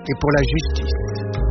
et pour la justice.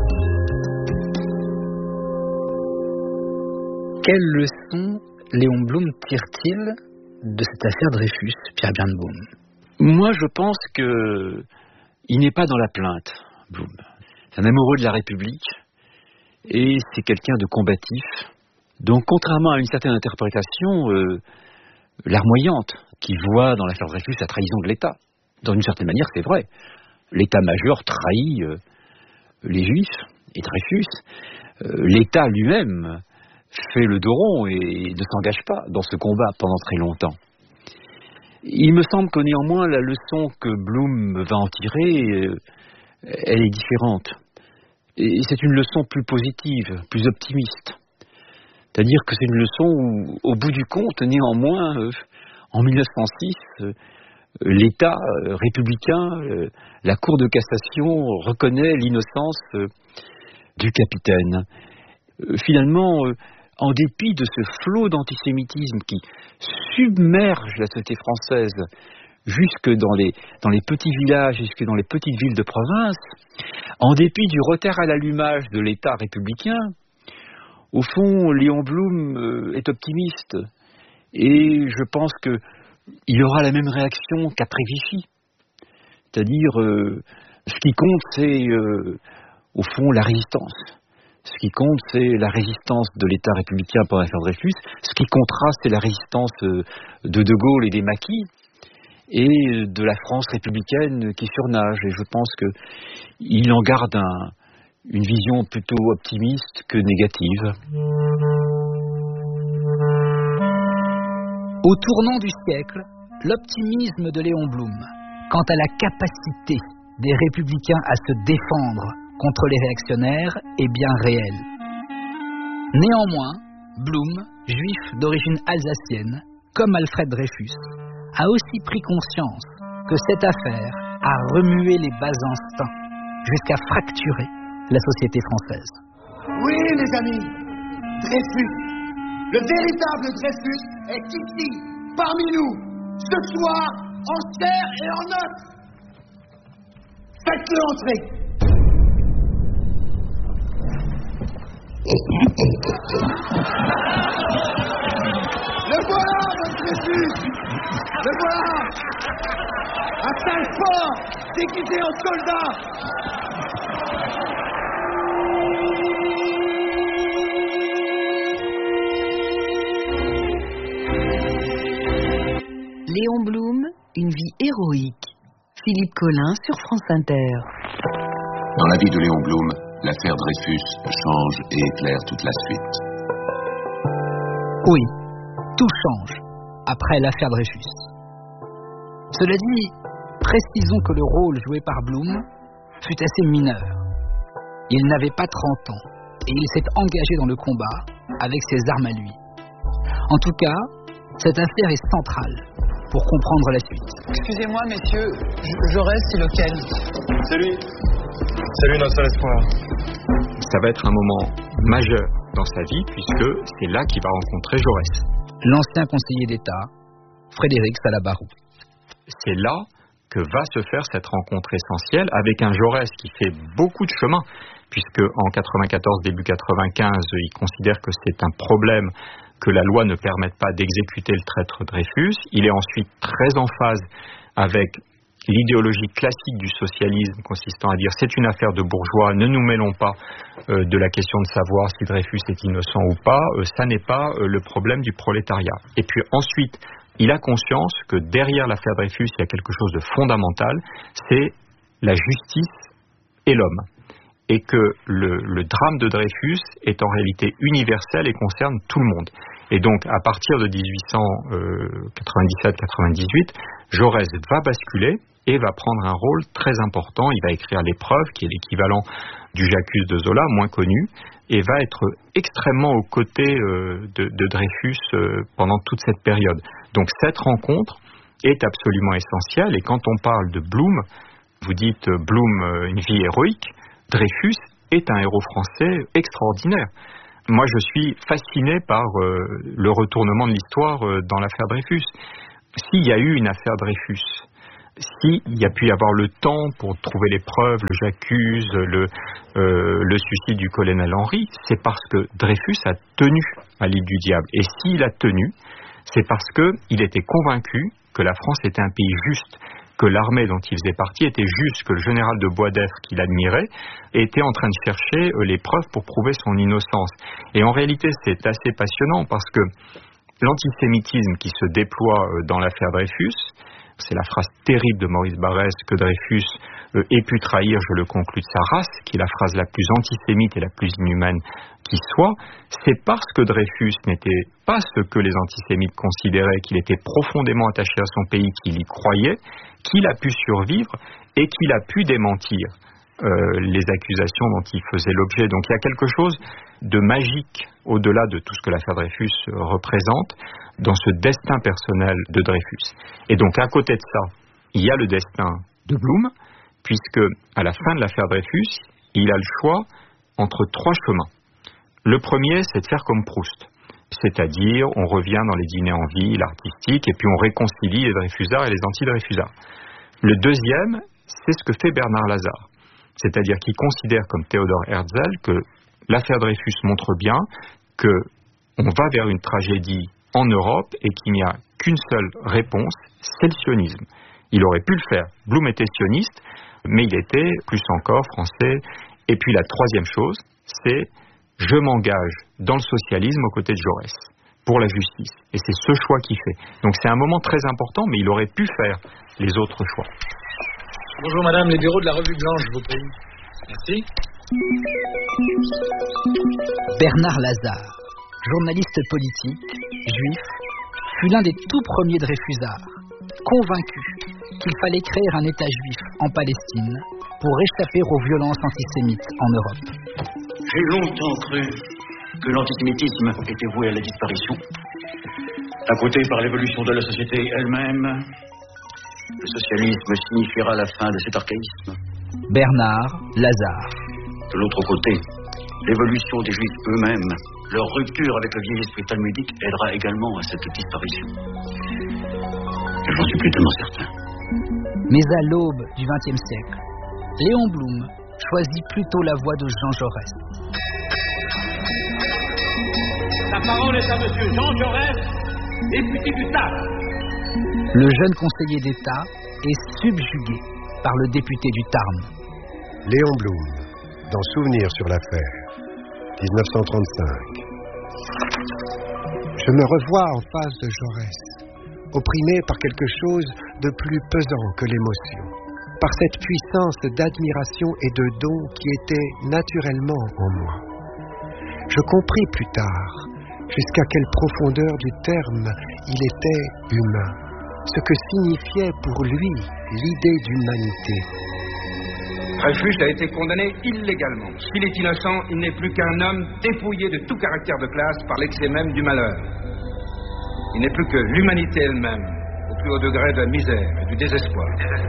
Quelle leçon Léon Blum tire-t-il de cette affaire Dreyfus, Pierre Birnbaum? Moi, je pense que il n'est pas dans la plainte, Blum. C'est un amoureux de la République et c'est quelqu'un de combatif. Donc, contrairement à une certaine interprétation larmoyante qui voit dans l'affaire Dreyfus la trahison de l'État, dans une certaine manière, c'est vrai. L'état-major trahit les Juifs et Dreyfus. L'État lui-même fait le dos rond et ne s'engage pas dans ce combat pendant très longtemps. Il me semble que néanmoins la leçon que Blum va en tirer, elle est différente. Et c'est une leçon plus positive, plus optimiste. C'est-à-dire que c'est une leçon où, au bout du compte, néanmoins, en 1906, l'État républicain, la Cour de cassation reconnaît l'innocence du capitaine. Finalement, en dépit de ce flot d'antisémitisme qui submerge la société française jusque dans les petits villages, jusque dans les petites villes de province, en dépit du retard à l'allumage de l'État républicain, au fond, Léon Blum est optimiste. Et je pense qu'il y aura la même réaction qu'après Vichy. C'est-à-dire, ce qui compte, c'est au fond la résistance. Ce qui compte, c'est la résistance de l'État républicain pendant l'affaire Dreyfus. Ce qui comptera, c'est la résistance de Gaulle et des maquis et de la France républicaine qui surnage. Et je pense qu'il en garde une vision plutôt optimiste que négative. Au tournant du siècle, l'optimisme de Léon Blum quant à la capacité des républicains à se défendre contre les réactionnaires est bien réel. Néanmoins, Blum, juif d'origine alsacienne, comme Alfred Dreyfus, a aussi pris conscience que cette affaire a remué les bas instincts jusqu'à fracturer la société française. Oui, les amis, Dreyfus, le véritable Dreyfus est ici, parmi nous, ce soir, en chair et en os. Faites-le entrer. Le voilà, notre Dreyfus. Le voilà. Un sale fort, déguisé en soldat. Léon Blum, une vie héroïque. Philippe Collin sur France Inter. Dans la vie de Léon Blum, l'affaire Dreyfus change et éclaire toute la suite. Oui, tout change après l'affaire Dreyfus. Cela dit, précisons que le rôle joué par Blum fut assez mineur. Il n'avait pas 30 ans et il s'est engagé dans le combat avec ses armes à lui. En tout cas, cette affaire est centrale pour comprendre la suite. Excusez-moi, messieurs, Jaurès, c'est lequel? C'est lui. C'est lui notre seul espoir. Ça va être un moment majeur dans sa vie puisque c'est là qu'il va rencontrer Jaurès. L'ancien conseiller d'État, Frédéric Salabarou. C'est là que va se faire cette rencontre essentielle avec un Jaurès qui fait beaucoup de chemin puisque en 94, début 95, il considère que c'est un problème que la loi ne permette pas d'exécuter le traître Dreyfus. Il est ensuite très en phase avec l'idéologie classique du socialisme consistant à dire c'est une affaire de bourgeois, ne nous mêlons pas de la question de savoir si Dreyfus est innocent ou pas, ça n'est pas le problème du prolétariat. Et puis ensuite, il a conscience que derrière l'affaire Dreyfus, il y a quelque chose de fondamental, c'est la justice et l'homme. Et que le drame de Dreyfus est en réalité universel et concerne tout le monde. Et donc, à partir de 1897-98, Jaurès va basculer et va prendre un rôle très important. Il va écrire L'Épreuve, qui est l'équivalent du J'accuse de Zola, moins connu, et va être extrêmement aux côtés de Dreyfus pendant toute cette période. Donc, cette rencontre est absolument essentielle. Et quand on parle de Blum, vous dites Blum, une vie héroïque, Dreyfus est un héros français extraordinaire. Moi, je suis fasciné par le retournement de l'histoire dans l'affaire Dreyfus. S'il y a eu une affaire Dreyfus, s'il y a pu y avoir le temps pour trouver les preuves, le j'accuse, le suicide du colonel Henry, c'est parce que Dreyfus a tenu à l'île du Diable. Et s'il a tenu, c'est parce qu'il était convaincu que la France était un pays juste, que l'armée dont il faisait partie était juste, que le général de Boisdeffre, qu'il admirait, était en train de chercher les preuves pour prouver son innocence. Et en réalité, c'est assez passionnant parce que l'antisémitisme qui se déploie dans l'affaire Dreyfus, c'est la phrase terrible de Maurice Barrès que Dreyfus ait pu trahir, je le conclus, de sa race, qui est la phrase la plus antisémite et la plus inhumaine qui soit, c'est parce que Dreyfus n'était pas ce que les antisémites considéraient, qu'il était profondément attaché à son pays, qu'il y croyait, qu'il a pu survivre et qu'il a pu démentir les accusations dont il faisait l'objet. Donc il y a quelque chose de magique, au-delà de tout ce que l'affaire Dreyfus représente, dans ce destin personnel de Dreyfus. Et donc à côté de ça, il y a le destin de Blum, puisque à la fin de l'affaire Dreyfus, il a le choix entre 3 chemins. Le premier, c'est de faire comme Proust, c'est-à-dire on revient dans les dîners en ville, artistiques, et puis on réconcilie les Dreyfusards et les anti-Dreyfusards. Le deuxième, c'est ce que fait Bernard Lazare, c'est-à-dire qu'il considère comme Théodore Herzl que l'affaire Dreyfus montre bien qu'on va vers une tragédie en Europe et qu'il n'y a qu'une seule réponse, c'est le sionisme. Il aurait pu le faire. Blum était sioniste, mais il était plus encore français. Et puis la troisième chose, c'est je m'engage dans le socialisme aux côtés de Jaurès pour la justice. Et c'est ce choix qu'il fait. Donc c'est un moment très important, mais il aurait pu faire les autres choix. Bonjour madame, les bureaux de la Revue Blanche, je vous prie. Merci. Bernard Lazare, journaliste politique, juif, fut l'un des tout premiers Dreyfusards, convaincu qu'il fallait créer un État juif en Palestine pour échapper aux violences antisémites en Europe. J'ai longtemps cru que l'antisémitisme était voué à la disparition, accoté par l'évolution de la société elle-même. Le socialisme signifiera la fin de cet archaïsme. Bernard Lazare. De l'autre côté, l'évolution des Juifs eux-mêmes, leur rupture avec le vieil esprit talmudique aidera également à cette disparition. J'en suis plus tellement certain. Mais à l'aube du XXe siècle, Léon Blum choisit plutôt la voie de Jean Jaurès. La parole est à monsieur Jean Jaurès, député du Tarn. Le jeune conseiller d'État est subjugué par le député du Tarn. Léon Blum, dans Souvenir sur l'affaire, 1935. Je me revois en face de Jaurès, opprimé par quelque chose de plus pesant que l'émotion, par cette puissance d'admiration et de don qui était naturellement en moi. Je compris plus tard jusqu'à quelle profondeur du terme il était humain, ce que signifiait pour lui l'idée d'humanité. Dreyfus a été condamné illégalement. S'il est innocent, il n'est plus qu'un homme dépouillé de tout caractère de classe par l'excès même du malheur. Il n'est plus que l'humanité elle-même, au plus haut degré de la misère et du désespoir.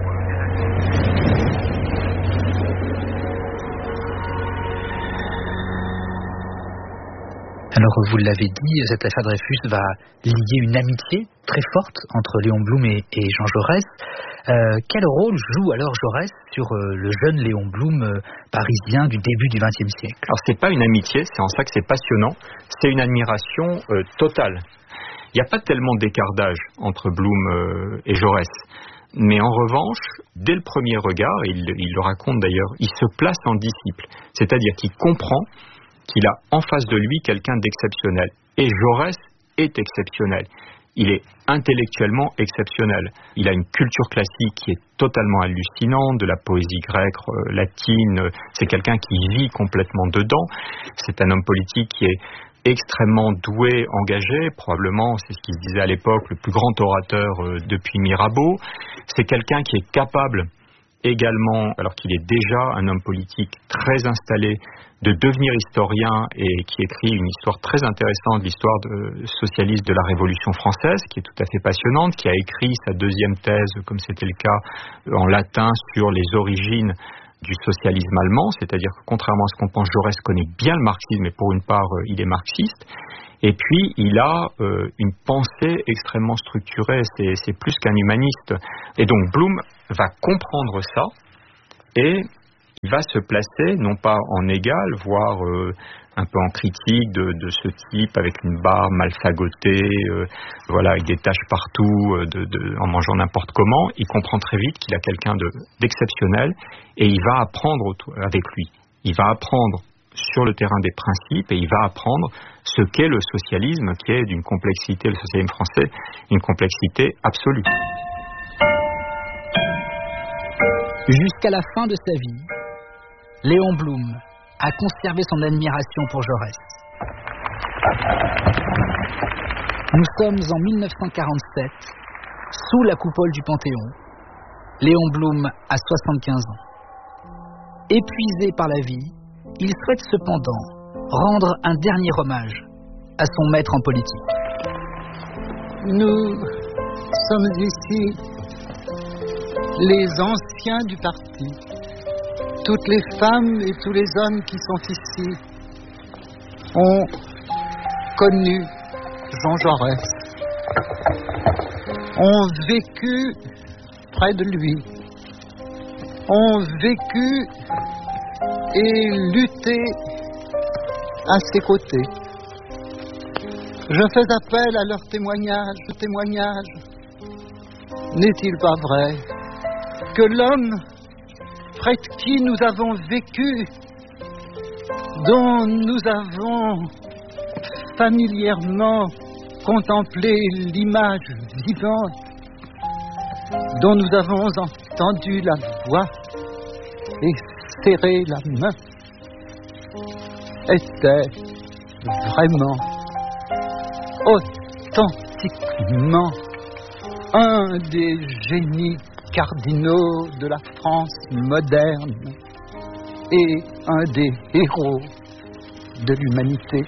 Alors, vous l'avez dit, cette affaire Dreyfus va lier une amitié très forte entre Léon Blum et Jean Jaurès. Quel rôle joue alors Jaurès sur le jeune Léon Blum parisien du début du XXe siècle? Alors, c'est pas une amitié, c'est en ça que c'est passionnant, c'est une admiration totale. Il n'y a pas tellement d'écart d'âge entre Blum et Jaurès. Mais en revanche, dès le premier regard, et il le raconte d'ailleurs, il se place en disciple. C'est-à-dire qu'il comprend qu'il a en face de lui quelqu'un d'exceptionnel. Et Jaurès est exceptionnel. Il est intellectuellement exceptionnel. Il a une culture classique qui est totalement hallucinante, de la poésie grecque, latine. C'est quelqu'un qui vit complètement dedans. C'est un homme politique qui est extrêmement doué, engagé, probablement, c'est ce qu'il se disait à l'époque, le plus grand orateur depuis Mirabeau. C'est quelqu'un qui est capable également, alors qu'il est déjà un homme politique très installé, de devenir historien et qui écrit une histoire très intéressante, l'histoire socialiste de la Révolution française, qui est tout à fait passionnante, qui a écrit sa deuxième thèse, comme c'était le cas, en latin, sur les origines du socialisme allemand, c'est-à-dire que contrairement à ce qu'on pense, Jaurès connaît bien le marxisme et pour une part, il est marxiste. Et puis, il a une pensée extrêmement structurée, c'est plus qu'un humaniste. Et donc, Blum va comprendre ça et il va se placer, non pas en égal, voire un peu en critique de ce type, avec une barbe mal fagotée, avec des taches partout, en mangeant n'importe comment. Il comprend très vite qu'il a quelqu'un d'exceptionnel et il va apprendre avec lui. Il va apprendre sur le terrain des principes et il va apprendre ce qu'est le socialisme, qui est d'une complexité, le socialisme français, une complexité absolue. Jusqu'à la fin de sa vie, Léon Blum a conservé son admiration pour Jaurès. Nous sommes en 1947, sous la coupole du Panthéon. Léon Blum a 75 ans. Épuisé par la vie, il souhaite cependant rendre un dernier hommage à son maître en politique. Nous sommes ici les anciens du parti. Toutes les femmes et tous les hommes qui sont ici ont connu Jean Jaurès, ont vécu près de lui, ont vécu et lutté à ses côtés. Je fais appel à leur témoignage. N'est-il pas vrai que l'homme près de qui nous avons vécu, dont nous avons familièrement contemplé l'image vivante, dont nous avons entendu la voix et serré la main, était vraiment, authentiquement, un des génies cardinaux de la France moderne et un des héros de l'humanité.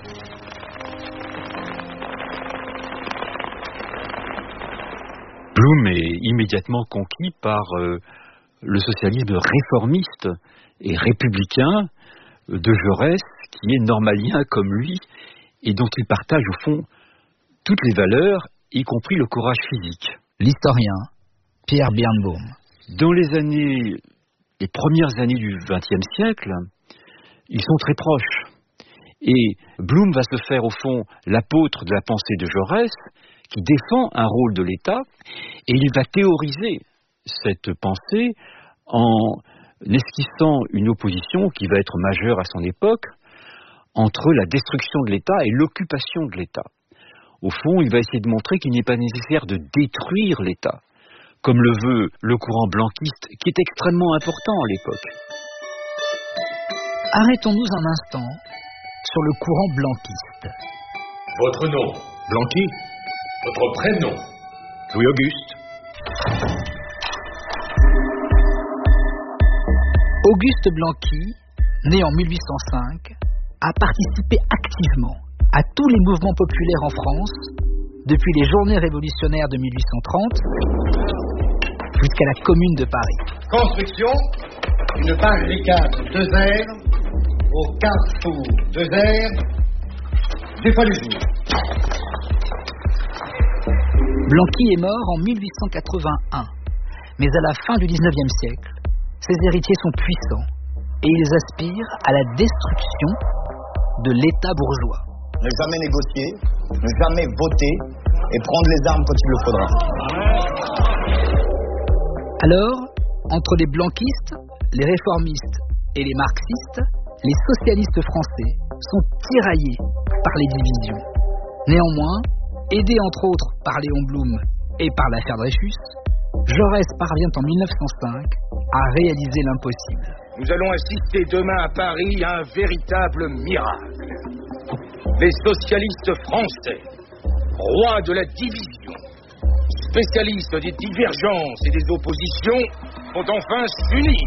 Blum est immédiatement conquis par le socialisme réformiste et républicain de Jaurès, qui est normalien comme lui et dont il partage au fond toutes les valeurs, y compris le courage physique. L'historien Pierre Birnbaum. Dans les premières années du XXe siècle, ils sont très proches. Et Blum va se faire au fond l'apôtre de la pensée de Jaurès, qui défend un rôle de l'État, et il va théoriser cette pensée en esquissant une opposition qui va être majeure à son époque entre la destruction de l'État et l'occupation de l'État. Au fond, il va essayer de montrer qu'il n'est pas nécessaire de détruire l'État, comme le veut le courant blanquiste, qui est extrêmement important à l'époque. Arrêtons-nous un instant sur le courant blanquiste. Votre nom? Blanqui. Votre prénom? Louis-Auguste. Auguste Blanqui, né en 1805, a participé activement à tous les mouvements populaires en France, depuis les journées révolutionnaires de 1830 jusqu'à la Commune de Paris. Construction d'une barricade 2 aires au carrefour 2 aires du Folie du Jour. Blanqui est mort en 1881, mais à la fin du XIXe siècle, ses héritiers sont puissants et ils aspirent à la destruction de l'État bourgeois. Ne jamais négocier, ne jamais voter et prendre les armes quand il le faudra. Alors, entre les blanquistes, les réformistes et les marxistes, les socialistes français sont tiraillés par les divisions. Néanmoins, aidé entre autres par Léon Blum et par l'affaire Dreyfus, Jaurès parvient en 1905 à réaliser l'impossible. Nous allons assister demain à Paris à un véritable miracle. Les socialistes français, rois de la division, spécialistes des divergences et des oppositions, vont enfin s'unir.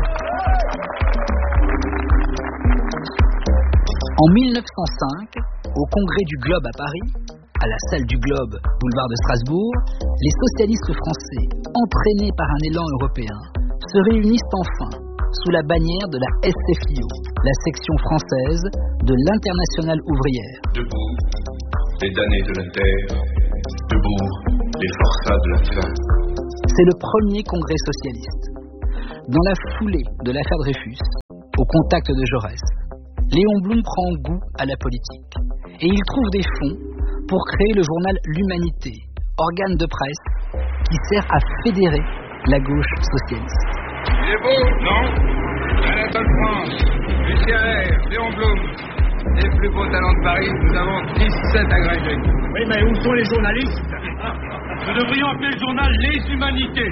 En 1905, au congrès du Globe à Paris, à la salle du Globe, boulevard de Strasbourg, les socialistes français, entraînés par un élan européen, se réunissent enfin sous la bannière de la SFIO, la section française de l'Internationale ouvrière. Debout, les damnés de la terre, debout, les forçats de la faim. C'est le premier congrès socialiste. Dans la foulée de l'affaire Dreyfus, au contact de Jaurès, Léon Blum prend goût à la politique et il trouve des fonds pour créer le journal L'Humanité, organe de presse qui sert à fédérer la gauche socialiste. Il est beau, non? Anatole France, Lucien R, Léon Blum, les plus beaux talents de Paris, nous avons 17 agrégés. Oui, mais où sont les journalistes? Nous devrions appeler le journal Les Humanités.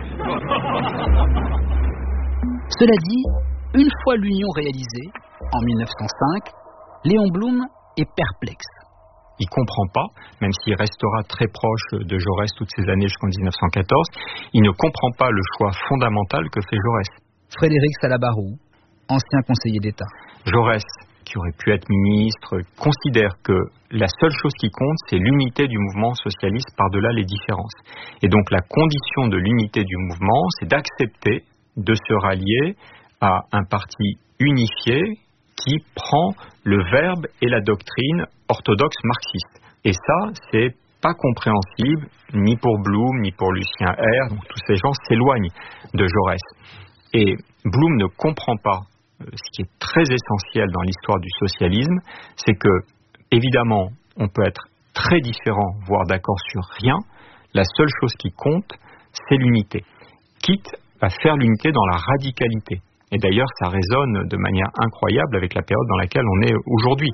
Cela dit, une fois l'union réalisée, en 1905, Léon Blum est perplexe. Il ne comprend pas, même s'il restera très proche de Jaurès toutes ces années jusqu'en 1914, il ne comprend pas le choix fondamental que fait Jaurès. Frédéric Salabarou, ancien conseiller d'État. Jaurès, qui aurait pu être ministre, considère que la seule chose qui compte, c'est l'unité du mouvement socialiste par-delà les différences. Et donc la condition de l'unité du mouvement, c'est d'accepter de se rallier à un parti unifié qui prend le verbe et la doctrine orthodoxe marxiste. Et ça, c'est pas compréhensible ni pour Blum, ni pour Lucien R. Donc tous ces gens s'éloignent de Jaurès. Et Blum ne comprend pas ce qui est très essentiel dans l'histoire du socialisme, c'est que, évidemment, on peut être très différent, voire d'accord sur rien. La seule chose qui compte, c'est l'unité. Quitte à faire l'unité dans la radicalité. Et d'ailleurs, ça résonne de manière incroyable avec la période dans laquelle on est aujourd'hui.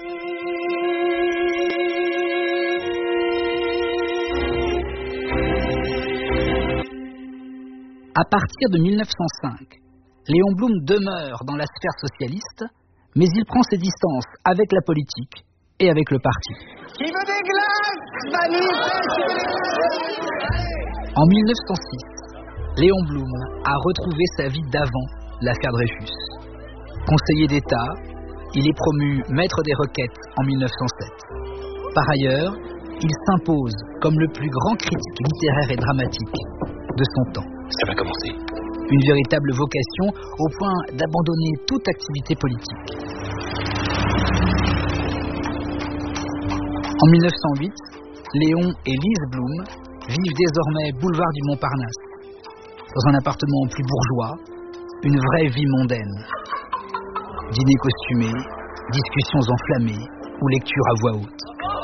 À partir de 1905, Léon Blum demeure dans la sphère socialiste, mais il prend ses distances avec la politique et avec le parti. Qui veut des glaces, En 1906, Léon Blum a retrouvé sa vie d'avant l'affaire Dreyfus. Conseiller d'État, il est promu maître des requêtes en 1907. Par ailleurs, il s'impose comme le plus grand critique littéraire et dramatique de son temps. Ça va commencer. Une véritable vocation au point d'abandonner toute activité politique. En 1908, Léon et Lise Blum vivent désormais boulevard du Montparnasse, dans un appartement plus bourgeois, une vraie vie mondaine. Dîners costumés, discussions enflammées ou lecture à voix haute.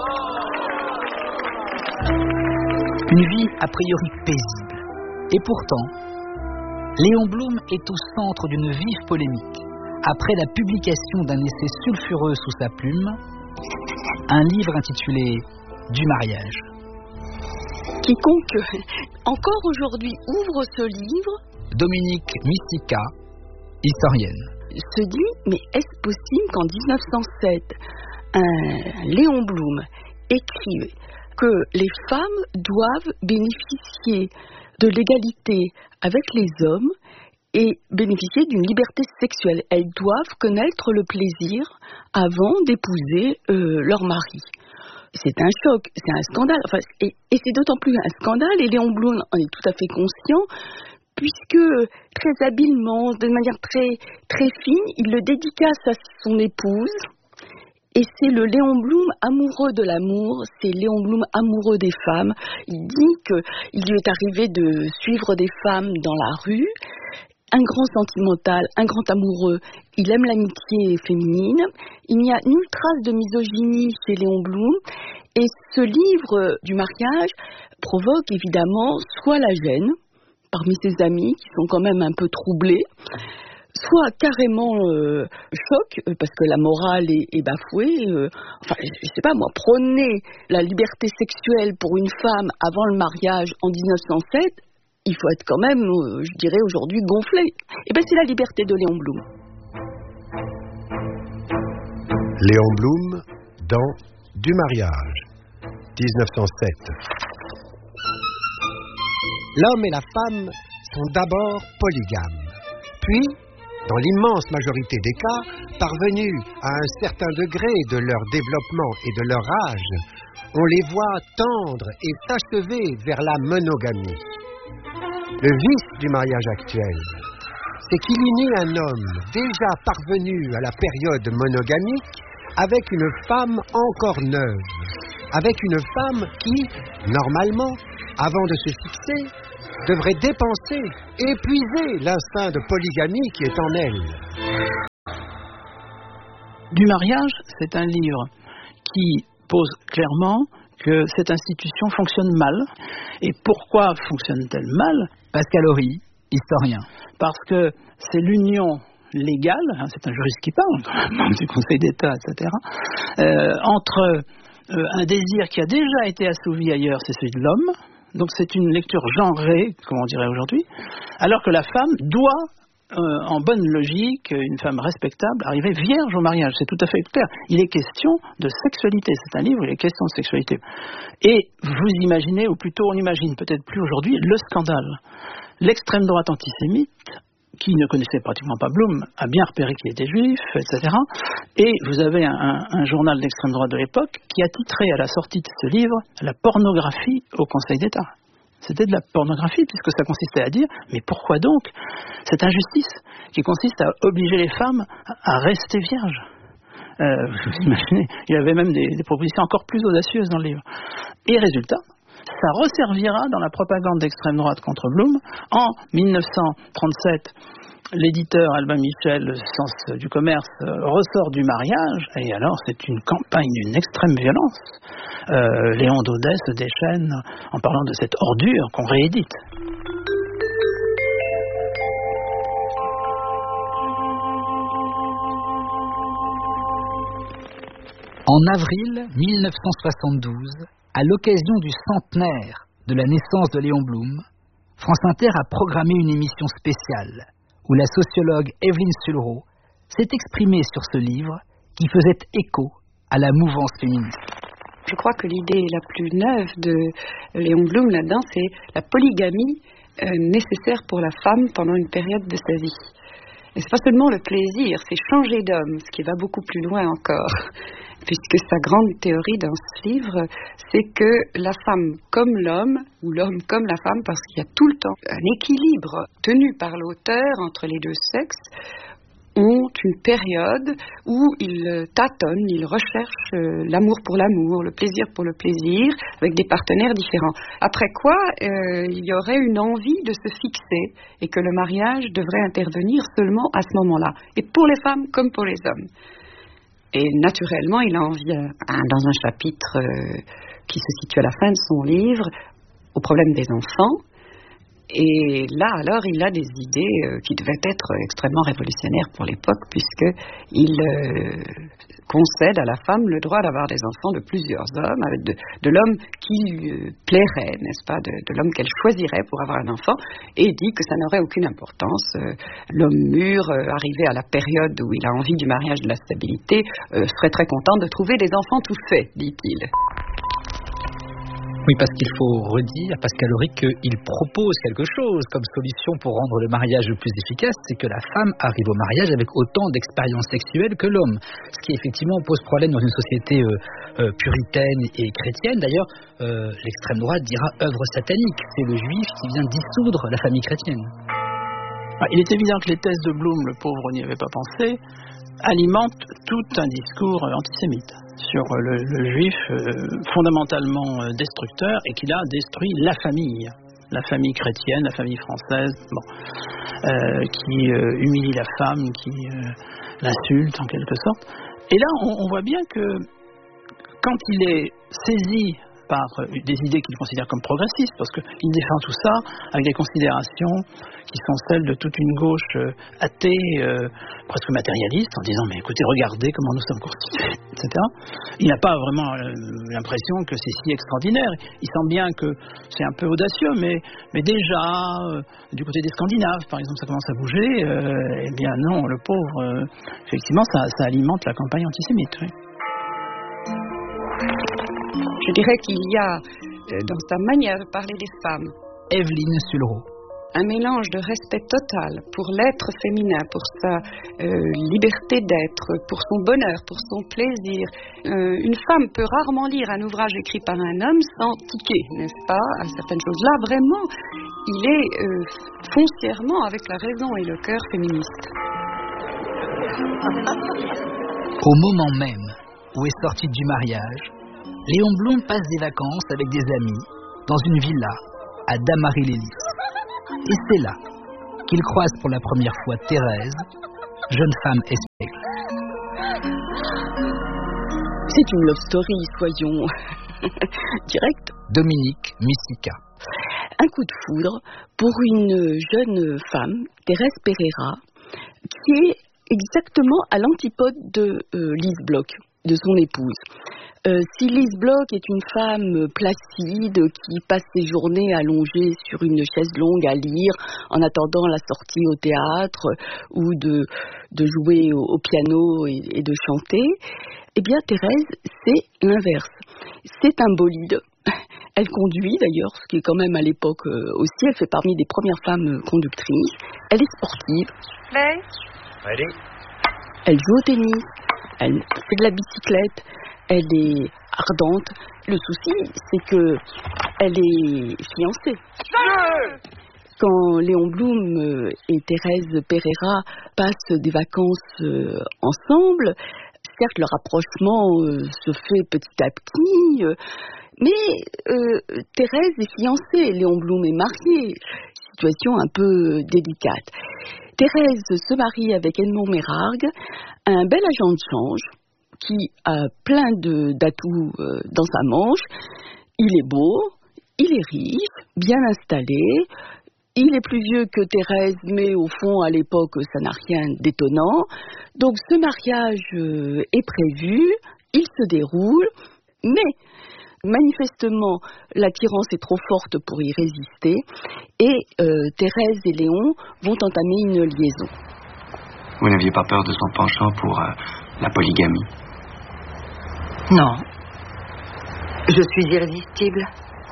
Une vie a priori paisible. Et pourtant, Léon Blum est au centre d'une vive polémique après la publication d'un essai sulfureux sous sa plume, un livre intitulé « Du mariage ». Quiconque, encore aujourd'hui, ouvre ce livre... Dominique Mistika, historienne. Se dit, mais est-ce possible qu'en 1907, un Léon Blum écrive que les femmes doivent bénéficier de l'égalité avec les hommes et bénéficier d'une liberté sexuelle. Elles doivent connaître le plaisir avant d'épouser leur mari. C'est un choc, c'est un scandale. Enfin, et c'est d'autant plus un scandale, et Léon Blum en est tout à fait conscient, puisque très habilement, de manière très, très fine, il le dédicace à son épouse. Et c'est le Léon Blum amoureux de l'amour, c'est Léon Blum amoureux des femmes. Il dit qu'il lui est arrivé de suivre des femmes dans la rue. Un grand sentimental, un grand amoureux, il aime l'amitié féminine. Il n'y a nulle trace de misogynie chez Léon Blum. Et ce livre du mariage provoque évidemment soit la gêne parmi ses amis qui sont quand même un peu troublés, soit carrément choc, parce que la morale est bafouée. Enfin, je sais pas moi, prôner la liberté sexuelle pour une femme avant le mariage en 1907, il faut être quand même, je dirais aujourd'hui, gonflé. Et bien c'est la liberté de Léon Blum. Léon Blum dans Du mariage, 1907. L'homme et la femme sont d'abord polygames, puis, dans l'immense majorité des cas, parvenus à un certain degré de leur développement et de leur âge, on les voit tendre et s'achever vers la monogamie. Le vice du mariage actuel, c'est qu'il unit un homme déjà parvenu à la période monogamique avec une femme encore neuve, avec une femme qui, normalement, avant de se fixer, devrait dépenser, épuiser l'instinct de polygamie qui est en elle. Du mariage, c'est un livre qui pose clairement que cette institution fonctionne mal. Et pourquoi fonctionne-t-elle mal? Pascal Horry, historien. Parce que c'est l'union légale, hein, c'est un juriste qui parle, quand même, du Conseil d'État, etc., entre un désir qui a déjà été assouvi ailleurs, c'est celui de l'homme. Donc c'est une lecture genrée, comme on dirait aujourd'hui, alors que la femme doit, en bonne logique, une femme respectable, arriver vierge au mariage. C'est tout à fait clair. Il est question de sexualité. C'est un livre où il est question de sexualité. Et vous imaginez, ou plutôt on imagine peut-être plus aujourd'hui, le scandale. L'extrême droite antisémite, qui ne connaissait pratiquement pas Blum, a bien repéré qu'il était juif, etc. Et vous avez un journal d'extrême droite de l'époque qui a titré à la sortie de ce livre « La pornographie au Conseil d'État ». C'était de la pornographie, puisque ça consistait à dire « Mais pourquoi donc cette injustice qui consiste à obliger les femmes à rester vierges ?» Vous imaginez, il y avait même des propositions encore plus audacieuses dans le livre. Et résultat, ça resservira dans la propagande d'extrême droite contre Blum. En 1937, l'éditeur Albin Michel, le sens du commerce, ressort du mariage, et alors c'est une campagne d'une extrême violence. Léon Daudet se déchaîne en parlant de cette ordure qu'on réédite. En avril 1972, à l'occasion du centenaire de la naissance de Léon Blum, France Inter a programmé une émission spéciale où la sociologue Evelyne Sulro s'est exprimée sur ce livre qui faisait écho à la mouvance féministe. Je crois que l'idée la plus neuve de Léon Blum là-dedans, c'est la polygamie nécessaire pour la femme pendant une période de sa vie. Et c'est pas seulement le plaisir, c'est changer d'homme, ce qui va beaucoup plus loin encore. Puisque sa grande théorie dans ce livre, c'est que la femme comme l'homme, ou l'homme comme la femme, parce qu'il y a tout le temps un équilibre tenu par l'auteur entre les deux sexes, ont une période où ils tâtonnent, ils recherchent l'amour pour l'amour, le plaisir pour le plaisir, avec des partenaires différents. Après quoi, il y aurait une envie de se fixer et que le mariage devrait intervenir seulement à ce moment-là, et pour les femmes comme pour les hommes. Et naturellement, il a envie, dans un chapitre qui se situe à la fin de son livre, au problème des enfants. Et là, alors, il a des idées qui devaient être extrêmement révolutionnaires pour l'époque, puisqu'il concède à la femme le droit d'avoir des enfants de plusieurs hommes, avec de l'homme qui lui plairait, n'est-ce pas, de l'homme qu'elle choisirait pour avoir un enfant, et dit que ça n'aurait aucune importance. L'homme mûr, arrivé à la période où il a envie du mariage, de la stabilité, serait très content de trouver des enfants tout faits, dit-il. Oui, parce qu'il faut redire, Pascal Horry, qu'il propose quelque chose comme solution pour rendre le mariage le plus efficace, c'est que la femme arrive au mariage avec autant d'expérience sexuelle que l'homme. Ce qui effectivement pose problème dans une société puritaine et chrétienne. D'ailleurs, l'extrême droite dira œuvre satanique. C'est le juif qui vient dissoudre la famille chrétienne. Il est évident que les thèses de Blum, le pauvre n'y avait pas pensé, alimentent tout un discours antisémite sur le juif fondamentalement destructeur et qui a détruit la famille chrétienne, la famille française, qui humilie la femme, qui l'insulte en quelque sorte. Et là, on voit bien que quand il est saisi par des idées qu'il considère comme progressistes, parce qu'il défend tout ça avec des considérations qui sont celles de toute une gauche athée, presque matérialiste, en disant mais écoutez, regardez comment nous sommes constitués, etc. Il n'a pas vraiment l'impression que c'est si extraordinaire. Il sent bien que c'est un peu audacieux, mais déjà du côté des Scandinaves, par exemple, ça commence à bouger. Eh bien non, le pauvre, effectivement, ça alimente la campagne antisémite. Oui. Je dirais qu'il y a, dans sa manière de parler des femmes, Evelyne Sulro, un mélange de respect total pour l'être féminin, pour sa liberté d'être, pour son bonheur, pour son plaisir. Une femme peut rarement lire un ouvrage écrit par un homme sans tiquer, n'est-ce pas, à certaines choses. Là, vraiment, il est foncièrement avec la raison et le cœur féministe. Au moment même où est sorti du mariage, Léon Blum passe des vacances avec des amis dans une villa à Damary-les-Lys. Et c'est là qu'il croise pour la première fois Thérèse, jeune femme espiègle. C'est une love story, soyons directs. Dominique Musica. Un coup de foudre pour une jeune femme, Thérèse Pereira, qui est exactement à l'antipode de Lise Bloch, de son épouse. Si Lise Bloch est une femme placide qui passe ses journées allongée sur une chaise longue à lire en attendant la sortie au théâtre ou de jouer au piano et de chanter, eh bien Thérèse, c'est l'inverse. C'est un bolide. Elle conduit d'ailleurs, ce qui est quand même à l'époque aussi, elle fait parmi des premières femmes conductrices. Elle est sportive. Play. Ready. Elle joue au tennis, elle fait de la bicyclette, elle est ardente. Le souci, c'est que elle est fiancée. Quand Léon Blum et Thérèse Pereira passent des vacances ensemble, certes le rapprochement se fait petit à petit, mais Thérèse est fiancée, Léon Blum est marié. Situation un peu délicate. Thérèse se marie avec Edmond Mérargue, un bel agent de change qui a plein d'atouts dans sa manche. Il est beau, il est riche, bien installé, il est plus vieux que Thérèse, mais au fond, à l'époque, ça n'a rien d'étonnant. Donc ce mariage est prévu, il se déroule, mais manifestement, l'attirance est trop forte pour y résister et Thérèse et Léon vont entamer une liaison. Vous n'aviez pas peur de son penchant pour la polygamie? Non. Je suis irrésistible.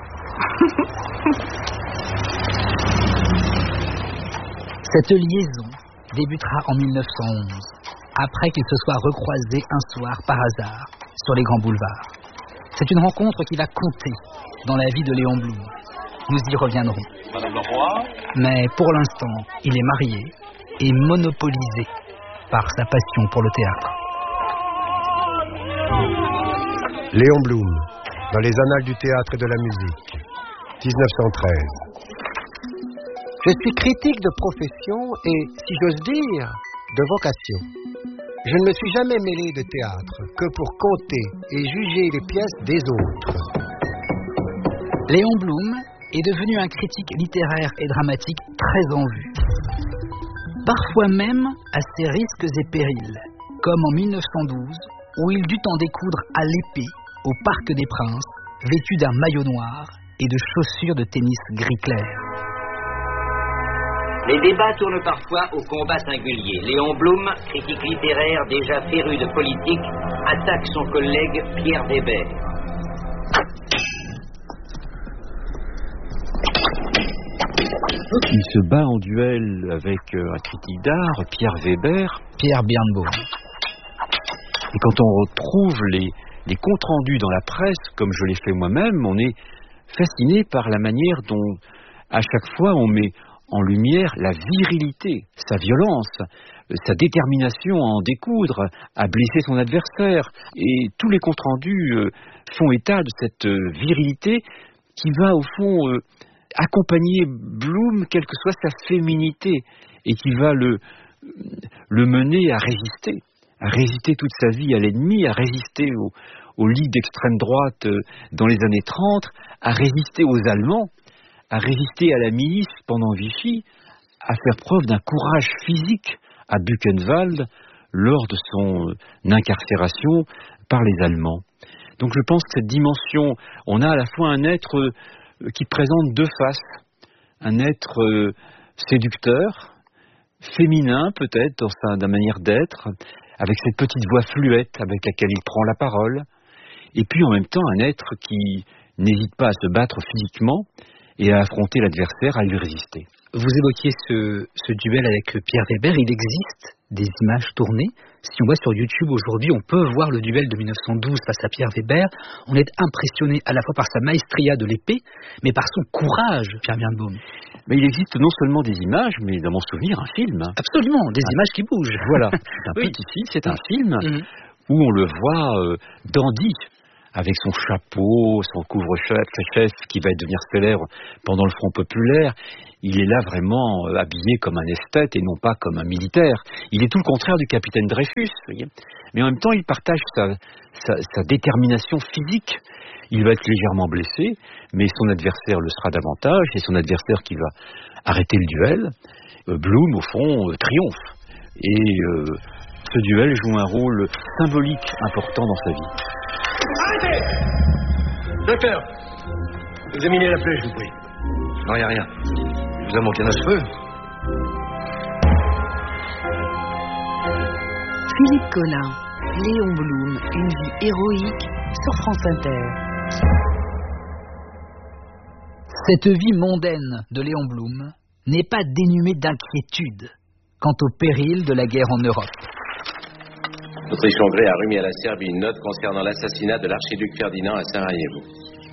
Cette liaison débutera en 1911, après qu'ils se soient recroisés un soir par hasard sur les grands boulevards. C'est une rencontre qui va compter dans la vie de Léon Blum. Nous y reviendrons. Madame Leroy. Mais pour l'instant, il est marié et monopolisé par sa passion pour le théâtre. Léon Blum, dans les annales du théâtre et de la musique, 1913. Je suis critique de profession et, si j'ose dire, de vocation. Je ne me suis jamais mêlé de théâtre que pour compter et juger les pièces des autres. Léon Blum est devenu un critique littéraire et dramatique très en vue. Parfois même à ses risques et périls, comme en 1912, où il dut en découdre à l'épée au Parc des Princes, vêtu d'un maillot noir et de chaussures de tennis gris clair. Les débats tournent parfois au combat singulier. Léon Blum, critique littéraire déjà féru de politique, attaque son collègue Pierre Weber. Il se bat en duel avec un critique d'art, Pierre Weber. Pierre Birnbaum. Et quand on retrouve les comptes rendus dans la presse, comme je l'ai fait moi-même, on est fasciné par la manière dont, à chaque fois, on met en lumière la virilité, sa violence, sa détermination à en découdre, à blesser son adversaire. Et tous les comptes rendus font état de cette virilité qui va, au fond, accompagner Blum, quelle que soit sa féminité, et qui va le mener à résister toute sa vie à l'ennemi, à résister aux ligues d'extrême droite dans les années 30, à résister aux Allemands, à résister à la milice pendant Vichy, à faire preuve d'un courage physique à Buchenwald lors de son incarcération par les Allemands. Donc je pense que cette dimension, on a à la fois un être qui présente deux faces, un être séducteur, féminin peut-être dans sa manière d'être, avec cette petite voix fluette avec laquelle il prend la parole, et puis en même temps un être qui n'hésite pas à se battre physiquement et à affronter l'adversaire, à lui résister. Vous évoquiez ce duel avec Pierre Weber, il existe des images tournées. Si on voit sur YouTube aujourd'hui, on peut voir le duel de 1912 face à Pierre Weber. On est impressionné à la fois par sa maestria de l'épée, mais par son courage, Pierre Birnbaum. Mais il existe non seulement des images, mais dans mon souvenir, un film. Absolument, des images qui bougent. Voilà, c'est un petit film, c'est un film où on le voit dandy, avec son chapeau, son couvre-chef qui va devenir célèbre pendant le Front populaire. il est là vraiment habillé comme un esthète et non pas comme un militaire. Il est tout le contraire du capitaine Dreyfus, voyez. Mais en même temps, il partage sa détermination physique. Il va être légèrement blessé, mais son adversaire le sera davantage. C'est son adversaire qui va arrêter le duel. Blum, au fond, triomphe. Et ce duel joue un rôle symbolique important dans sa vie. Arrêtez! Docteur, examinez la plaie, je vous prie. Non, y a rien. Il vous a manqué un cheveu. Philippe Collin, Léon Blum, une vie héroïque sur France Inter. Cette vie mondaine de Léon Blum n'est pas dénuée d'inquiétude quant au péril de la guerre en Europe. L'Autriche-Hongrie a remis à la Serbie une note concernant l'assassinat de l'archiduc Ferdinand à Sarajevo.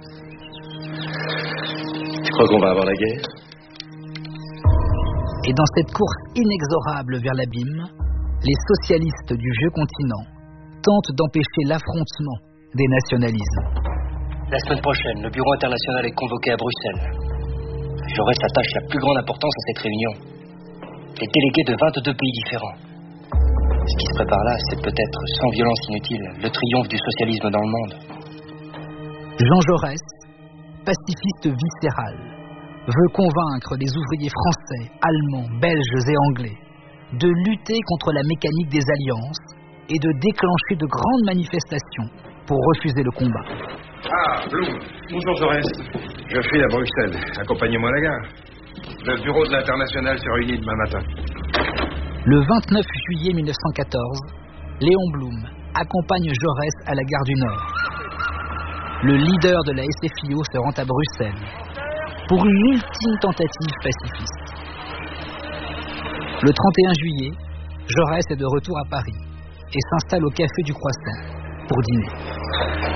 Tu crois qu'on va avoir la guerre? Et dans cette course inexorable vers l'abîme, les socialistes du vieux continent tentent d'empêcher l'affrontement des nationalismes. La semaine prochaine, le Bureau international est convoqué à Bruxelles. Jaurès attache la plus grande importance à cette réunion. Les délégués de 22 pays différents. Ce qui se prépare là, c'est peut-être, sans violence inutile, le triomphe du socialisme dans le monde. Jean Jaurès, pacifiste viscéral, veut convaincre les ouvriers français, allemands, belges et anglais de lutter contre la mécanique des alliances et de déclencher de grandes manifestations pour refuser le combat. Ah, Blum. Bonjour Jaurès. Je file à Bruxelles. Accompagnez-moi à la gare. Le bureau de l'International se réunit demain matin. Le 29 juillet 1914, Léon Blum accompagne Jaurès à la gare du Nord. Le leader de la SFIO se rend à Bruxelles pour une ultime tentative pacifiste. Le 31 juillet, Jaurès est de retour à Paris et s'installe au Café du Croissant pour dîner.